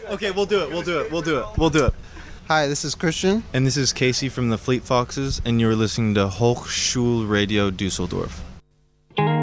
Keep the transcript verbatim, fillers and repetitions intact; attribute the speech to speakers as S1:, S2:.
S1: Okay, we'll do it. We'll do it. We'll do it. We'll do it.
S2: Hi, this is Christian.
S1: And this is Casey from the Fleet Foxes, and you're listening to Hochschul Radio Dusseldorf.